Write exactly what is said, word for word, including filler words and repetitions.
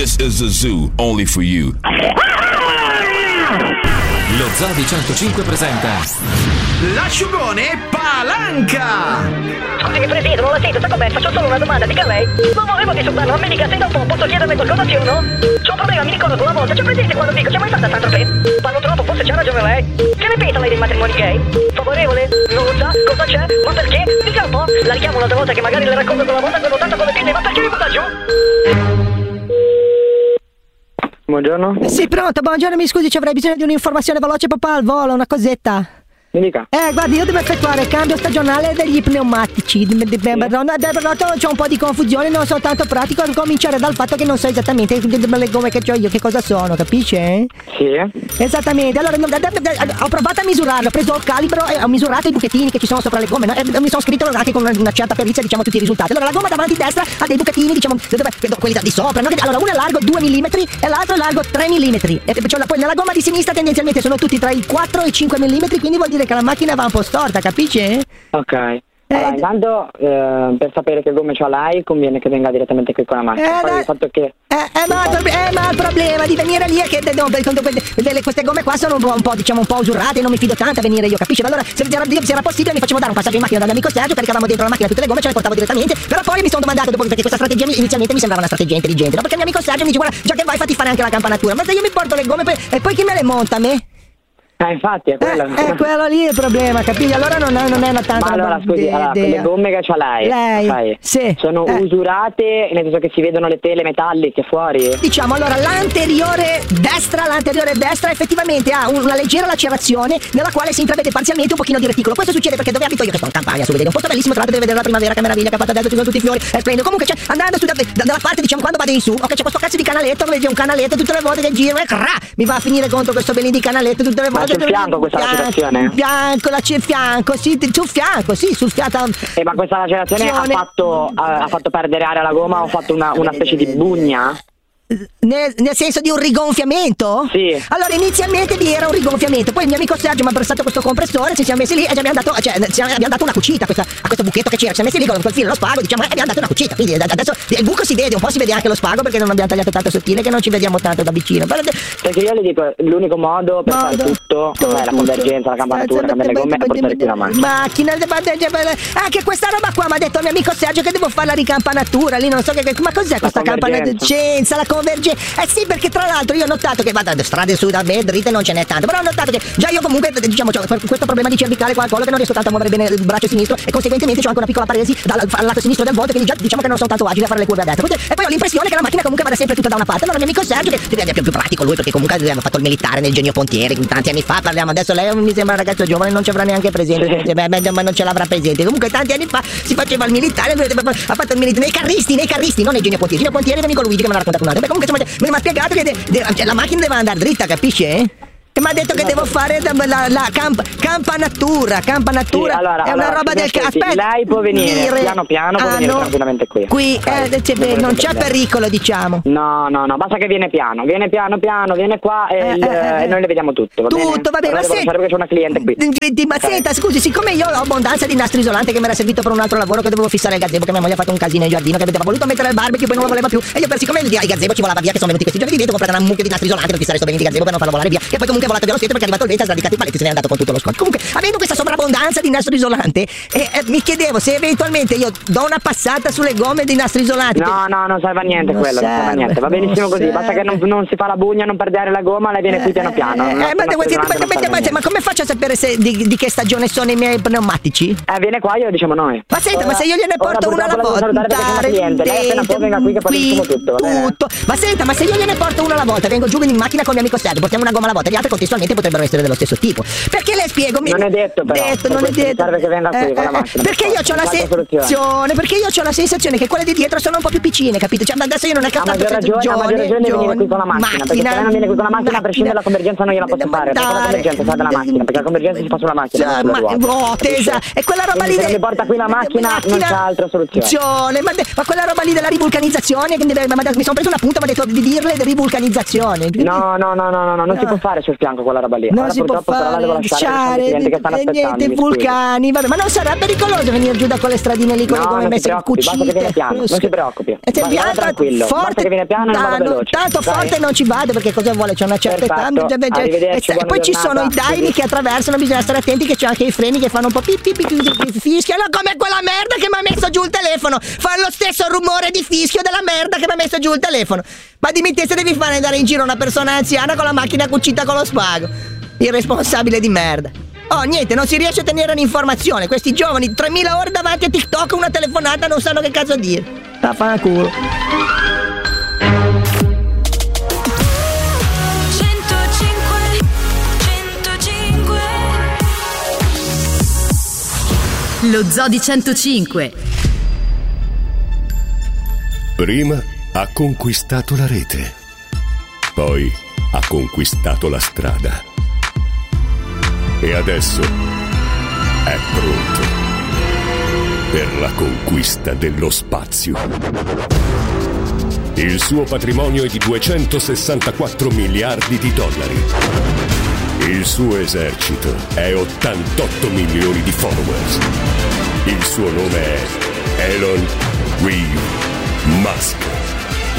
This is the zoo, only for you. Lo Zoo di centocinque presenta l'asciugone Palanca. Scusi, mi presiedo, non la sento, sta con me, faccio solo una domanda, dica lei. Non volevo disturbarlo, ma mi dica se da un po' posso chiederle qualcosa, sì o no? C'ho un problema, mi ricordo una volta, c'è presente quando dico, c'è mai fatta tanto che parlo troppo, forse c'ha ragione lei. Che ne pensa lei dei matrimoni gay? Favorevole? Non lo sa? Cosa c'è? Ma perché? Dica un po', la richiamo un'altra volta che magari le racconto quella volta che ho tanto con le pinne, ma perché mi butta giù? Buongiorno. Sì, pronto, buongiorno, mi scusi, ci avrei bisogno di un'informazione veloce papà al volo, una cosetta. Mi dica. Eh, guardi, io devo effettuare il cambio stagionale degli pneumatici. Però c'ho un po' di confusione, non so tanto pratico, a cominciare dal fatto che non so esattamente le gomme che ho io, che cosa sono, capisce? Sì. Esattamente, allora ho provato a misurarlo, ho preso il calibro e ho misurato i buchettini che ci sono sopra le gomme, no? E mi sono scritto anche con una certa perizia, diciamo, tutti i risultati. Allora la gomma davanti destra ha dei buchettini, diciamo, quelli da di sopra, no? Allora uno è largo due millimetri e l'altro è largo tre millimetri. E poi nella gomma di sinistra tendenzialmente sono tutti tra i quattro e i cinque millimetri, quindi vuol dire che la macchina va un po' storta, capisci? Ok. Allora, Eh, intanto eh, per sapere che gomme c'ha lei conviene che venga direttamente qui con la macchina. Eh, Poi dai. il fatto che Eh, eh, ma, il prob- eh, ma il problema di venire lì è che no, per conto- delle- queste gomme qua sono un po', un po', diciamo, un po' usurate e non mi fido tanto a venire io, capisci? Ma allora se era, se era possibile mi facevo dare un passaggio in macchina dal mio amico Sergio, caricavamo dentro la macchina tutte le gomme, ce le portavo direttamente, però poi mi sono domandato dopo, perché questa strategia mi- inizialmente mi sembrava una strategia intelligente, no? Perché il mio amico Sergio mi dice guarda, già che vai fatti fare anche la campanatura, ma se io mi porto le gomme poi- e poi chi me le monta a me? Eh, infatti è quello. Eh, eh, quello lì è il problema, capisci? Allora non è, non è una tanta Ma allora scusi, allora, le gomme che c'ha lei, Lei, sai, sì, sono eh. usurate, nel senso che si vedono le tele metalliche fuori? Diciamo allora l'anteriore destra, l'anteriore destra effettivamente ha una leggera lacerazione nella quale si intravede parzialmente un pochino di reticolo. Questo succede perché dove abito io, che sto in campagna, su vedere un posto bellissimo, tra l'altro deve vedere la primavera, che meraviglia, che ha fatto adesso, ci sono tutti i fiori, è splendido. Comunque c'è, andando su da, da- dalla parte, diciamo, quando vado in su, ok, c'è questo cazzo di canaletto, dove c'è un canaletto, tutte le volte che giro, e crà, mi va a finire contro questo belin di canaletto tutte le Ma volte. sul fianco questa lacerazione? Fianco, la c- fianco, sì, sul fianco, sì, sul fiato. Eh, ma questa lacerazione ha fatto, ha, ha fatto perdere aria alla gomma o ha fatto una, una specie di bugna? Nel, nel senso di un rigonfiamento? Sì. Allora inizialmente vi era un rigonfiamento, poi il mio amico Sergio mi ha prestato questo compressore, ci siamo messi lì e ci abbiamo dato, cioè, ci abbiamo dato una cucita a, questa, a questo buchetto che c'era, ci siamo messi lì con quel filo, lo spago, diciamo, e abbiamo dato una cucita, quindi adesso il buco si vede, un po' si vede anche lo spago perché non abbiamo tagliato tanto sottile, che non ci vediamo tanto da vicino. Però, Perché io le dico, l'unico modo per Modo, fare tutto, tutto, cioè la tutto. convergenza, la campanatura, cambiare le gomme e portare qui la macchina. Macchina, anche questa roba qua mi ha detto il mio amico Sergio che devo fare la ricampanatura, lì non so che, ma cos'è questa campanatura? La convergenza. Eh sì, perché tra l'altro io ho notato che vado strade su da me dritte non ce n'è tanto, però ho notato che già io comunque diciamo ho questo problema di cervicale qua al collo che non riesco tanto a muovere bene il braccio sinistro e conseguentemente ho anche una piccola paresi dal al lato sinistro del volto, quindi già diciamo che non sono tanto agile a fare le curve a destra. E poi ho l'impressione che la macchina comunque vada sempre tutta da una parte. Allora il mio amico Sergio, che è più, più pratico lui perché comunque aveva fatto il militare nel Genio Pontieri tanti anni fa, parliamo adesso, lei mi sembra un ragazzo giovane, non ci avrà neanche presente, sì. Beh, ma non ce l'avrà presente. Comunque tanti anni fa si faceva il militare, ha fatto il militare nei carristi, nei carristi, non nei Genio Pontieri. Genio Pontieri è l'amico Luigi che me l'ha raccontato un altro. Beh, comunque insomma, mi ha spiegato che de, de, cioè, la macchina deve andare dritta, capisci? Eh? E mi ha detto che devo fare la, la, la camp, campanatura, campanatura Sì, allora, è una allora, roba del aspetti, cazzo. Aspetta, lei può venire dire- piano piano, può ah, venire no. tranquillamente qui. Qui Ok. eh, c'è- Non non c'è problema. pericolo, diciamo. No, no, no, basta che viene piano, viene piano piano, viene qua e, Eh, il- eh, eh. e noi le vediamo tutto, va bene? Tutto va bene, ma Allora, devo senti, sapere che c'è una cliente qui. di- di- ma Ok. senta, scusi, siccome io ho abbondanza di nastro isolante che mi era servito per un altro lavoro che dovevo fissare il gazebo, che mia moglie ha fatto un casino in giardino, che aveva voluto mettere il barbecue, poi non lo voleva più. E io per siccome il gazebo ci volava via, che sono venuti questi giorni di vento, ho comprato una mucchia di nastro isolante per fissare sto bene di gazebo per non farlo volare via. E poi comunque è volato via lo stesso perché è arrivato il vento, ha sradicato i paletti, se ne è andato con tutto lo scotch. Comunque, avendo questa sovrabbondanza di nastro isolante, eh, eh, mi chiedevo se eventualmente io do una passata sulle gomme di nastro isolante. No, no, non serve a niente Non quello, non serve a serve, niente, va benissimo non così, basta che non, serve. non si fa la bugna, non perdere la gomma, lei viene qui piano piano. Eh, non- eh, ma, non devo dire, serve ma, niente, ma- non ma- serve ma come faccio a sapere se, di, di che stagione sono i miei pneumatici? Eh, viene qua, io diciamo noi. Ma senta, Ora- ma se io gliene ora porto una alla purtroppo la devo volta, salutare perché c'è una cliente, lei appena può venga qui che poi qui, diciamo tutto, va bene? tutto. Ma senta, ma se io gliene porto una alla volta, vengo giù in macchina con mio amico Sergio, portiamo una gomma alla volta, gli altri contestualmente potrebbero essere dello stesso tipo. Perché le spiego? Mi- Non è detto, però, detto, per non è questo detto. serve che venga qui con la macchina, perché per io ho la forza, un'altra sensazione, perché io ho la sensazione che quelle di dietro sono un po' più piccine, capito? Cioè, adesso io non è che ho Ha tanto maggior ragione, ha maggior ragione di venire qui con la macchina, perché se lei non viene qui con la macchina, a prescindere dalla convergenza non gliela posso fare, perché la convergenza serve la macchina, perché la convergenza si fa sulla macchina, non sulle ma, ruote. oh, tesa, e quella roba Quindi lì se non mi porta qui la macchina, non c'è altra soluzione. Ma, ma quella roba lì della rivulcanizzazione, che deve- ma- mi sono preso un appunto, mi ha detto di dirle di rivulcanizzazione. No, no, no, no, no, no, non si può fare sul fianco quella roba lì. Non Ora si può purtroppo sarà la devo lasciare, fare, perché ci sono dei clienti che stanno eh, aspettando, niente, mi scusi. vulcani, vabbè, ma non sarà pericoloso venire giù da quelle stradine lì, quelle No, come non si messe preoccupi, basta che viene piano, non si preoccupi. E te Vada piano, tranquillo, forte, basta che viene piano e non vada tanto, veloce. tanto Dai. forte non ci vado, perché cosa vuole? C'è una certa età. Perfetto, arrivederci, e buona poi ci sono i giornata. daini che attraversano, bisogna stare attenti che c'è anche i freni che fanno un po' pip pip pip, pip, pip, fischiano come quella merda che mi ha messo giù il telefono. Fa lo stesso rumore di fischio della merda che mi ha messo giù il telefono. Ma dimmi te se devi fare andare in giro una persona anziana con la macchina cucita con lo spago. Irresponsabile di merda. Oh, niente, non si riesce a tenere un'informazione. Questi giovani, tremila ore davanti a TikTok, una telefonata, non sanno che cazzo dire. Vaffanculo. Lo Zoo di centocinque. Prima ha conquistato la rete, poi ha conquistato la strada e adesso è pronto per la conquista dello spazio. Il suo patrimonio è di duecentosessantaquattro miliardi di dollari. Il suo esercito è ottantotto milioni di followers. Il suo nome è Elon Reeve Musk.